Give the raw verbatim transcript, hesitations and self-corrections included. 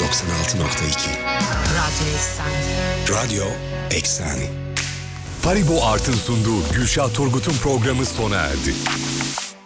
doksan altı nokta iki. Radyo Eksen. Radyo Eksen. Haribo Art'ın sunduğu Gülşah Turgut'un programı sona erdi.